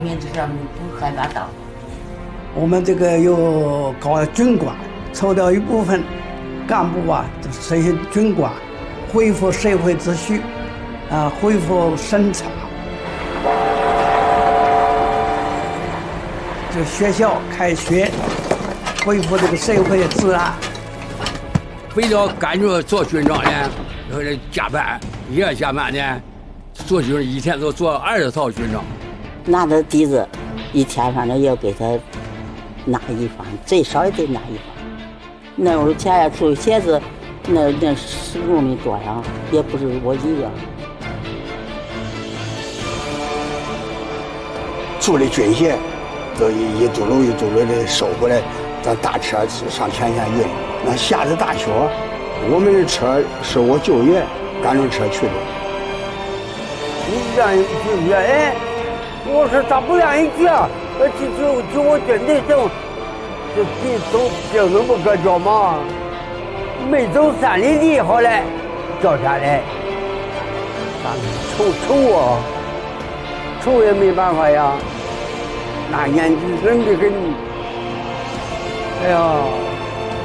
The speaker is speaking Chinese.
面子上不害怕打。 我们这个又搞军管，抽调一部分干部啊，实行军管，恢复社会秩序，恢复生产。就学校开学，恢复这个社会治安。 非要干着做军长呢，加班也加班呢，做军一天都做20套军长。 拿着底子，一天反正要给他拿一方，最少也得拿一方。那会儿前呀出鞋子，那10公里多呀，也不是我一个。 租的军鞋，都一嘟噜一嘟噜的收回来，咱大车上前线运。那下着大雪，我们的车是我舅爷赶着车去的。 你愿意不愿意？我说咋不愿意去啊？就我军队走，这走就那么个叫嘛？没走3里地，后来掉下来，咱愁啊，愁也没办法呀。那年纪冷的很，哎呀。